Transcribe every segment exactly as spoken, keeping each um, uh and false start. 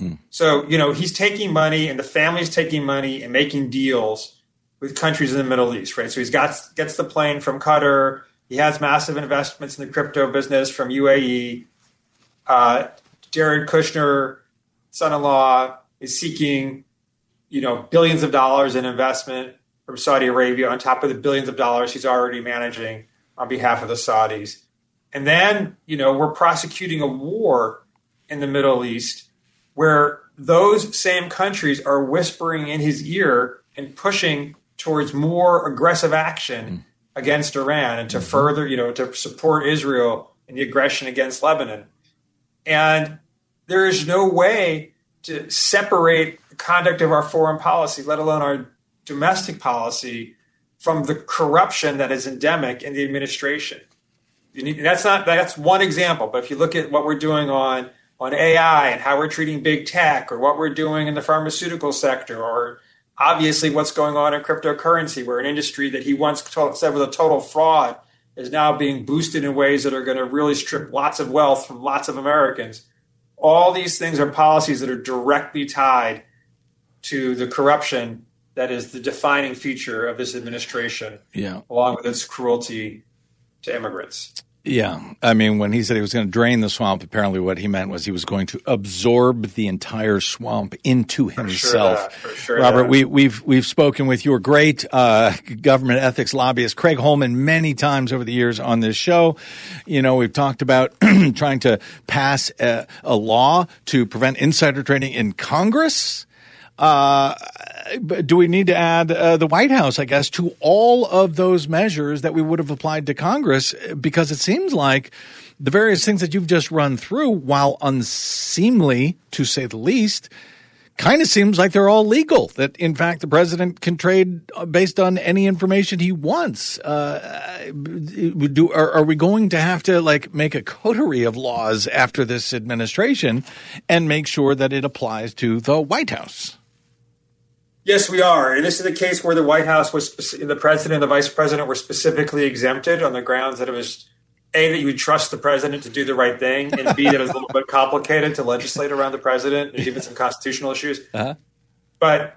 Mm. So, you know, he's taking money and the family's taking money and making deals with countries in the Middle East, right? So he's got gets the plane from Qatar. He has massive investments in the crypto business from U A E. Uh, Jared Kushner, son-in-law, is seeking, you know, billions of dollars in investment from Saudi Arabia on top of the billions of dollars he's already managing on behalf of the Saudis. And then, you know, we're prosecuting a war in the Middle East where those same countries are whispering in his ear and pushing towards more aggressive action mm. against Iran and to mm-hmm. further, you know, to support Israel in the aggression against Lebanon. And there is no way to separate the conduct of our foreign policy, let alone our domestic policy, from the corruption that is endemic in the administration. You need, that's not that's one example. But if you look at what we're doing on, on A I and how we're treating big tech, or what we're doing in the pharmaceutical sector, or obviously what's going on in cryptocurrency, where an industry that he once said was a total fraud is now being boosted in ways that are going to really strip lots of wealth from lots of Americans. All these things are policies that are directly tied to the corruption that is the defining feature of this administration, yeah. along with its cruelty to immigrants. Yeah. I mean, when he said he was going to drain the swamp, apparently what he meant was he was going to absorb the entire swamp into himself. For sure, for sure Robert, that. we, we've we've spoken with your great uh, government ethics lobbyist, Craig Holman, many times over the years on this show. You know, we've talked about trying to pass a, a law to prevent insider trading in Congress. Uh, do we need to add uh, the White House, I guess, to all of those measures that we would have applied to Congress? Because it seems like the various things that you've just run through, while unseemly, to say the least, kind of seems like they're all legal, that, in fact, the president can trade based on any information he wants. Uh, do, are, are we going to have to, like, make a coterie of laws after this administration and make sure that it applies to the White House? Yes, we are. And this is the case where the White House was, the president and the vice president were specifically exempted on the grounds that it was, A, that you would trust the president to do the right thing, and B, that it was a little bit complicated to legislate around the president and even some constitutional issues. Uh-huh. But,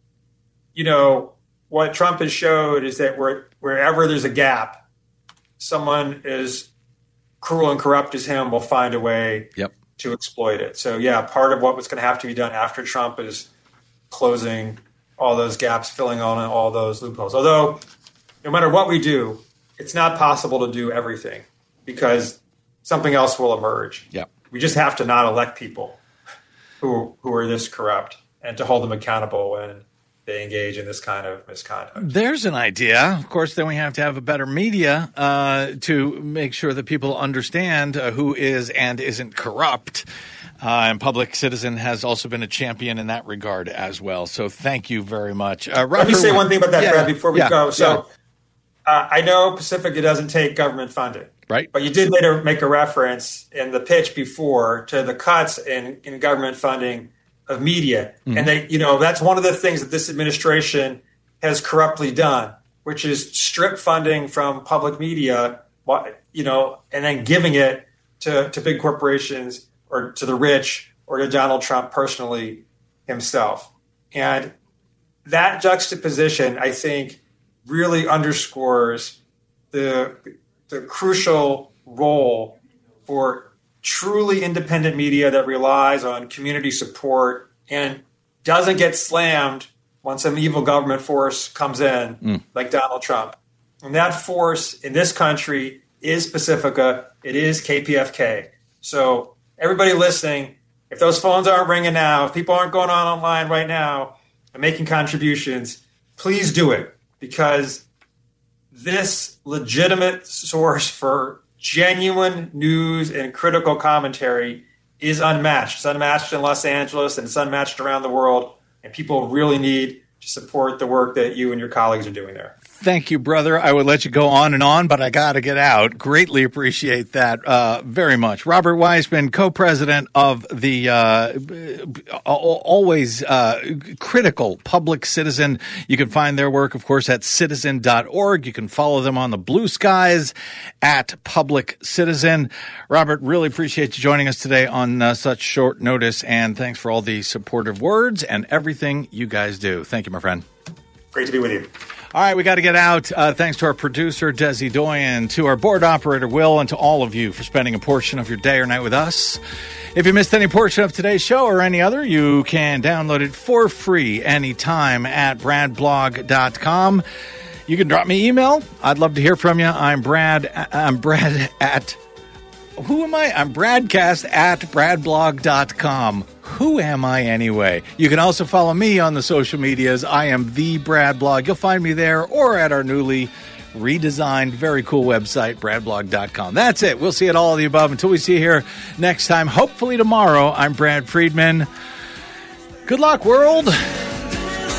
you know, what Trump has showed is that where, wherever there's a gap, someone as cruel and corrupt as him will find a way yep. to exploit it. So, yeah, part of what was going to have to be done after Trump is closing all those gaps, filling on all those loopholes. Although, no matter what we do, it's not possible to do everything because something else will emerge. Yep. We just have to not elect people who who are this corrupt and to hold them accountable when they engage in this kind of misconduct. There's an idea. Of course, then we have to have a better media uh, to make sure that people understand uh, who is and isn't corrupt. Uh, and Public Citizen has also been a champion in that regard as well. So thank you very much. Uh, Let me say one thing about that, yeah, Brad, before we yeah, go. So yeah. uh, I know Pacifica doesn't take government funding. Right. But you did later make a reference in the pitch before to the cuts in, in government funding of media. Mm-hmm. And they, you know, that's one of the things that this administration has corruptly done, which is strip funding from public media, you know, and then giving it to, to big corporations or to the rich or to Donald Trump personally himself. And that juxtaposition, I think, really underscores the the crucial role for truly independent media that relies on community support and doesn't get slammed when some evil government force comes in, mm. like Donald Trump. And that force in this country is Pacifica. It is K P F K. So everybody listening, if those phones aren't ringing now, if people aren't going on online right now and making contributions, please do it, because this legitimate source for genuine news and critical commentary is unmatched. It's unmatched in Los Angeles and it's unmatched around the world. And people really need to support the work that you and your colleagues are doing there. Thank you, brother. I would let you go on and on, but I got to get out. Greatly appreciate that uh, very much. Robert Weissman, co-president of the uh, always uh, critical Public Citizen. You can find their work, of course, at citizen dot org. You can follow them on the blue skies at Public Citizen. Robert, really appreciate you joining us today on uh, such short notice, and thanks for all the supportive words and everything you guys do. Thank you, my friend. Great to be with you. All right, we got to get out. Uh, thanks to our producer, Desi Doyen, to our board operator, Will, and to all of you for spending a portion of your day or night with us. If you missed any portion of today's show or any other, you can download it for free anytime at brad blog dot com. You can drop me email. I'd love to hear from you. I'm Brad. I'm Brad at... Who am I? I'm Bradcast at brad blog dot com. Who am I anyway? You can also follow me on the social medias. I am the Brad Blog. You'll find me there or at our newly redesigned, very cool website, brad blog dot com. That's it. We'll see it all of the above until we see you here next time. Hopefully tomorrow. I'm Brad Friedman. Good luck, world.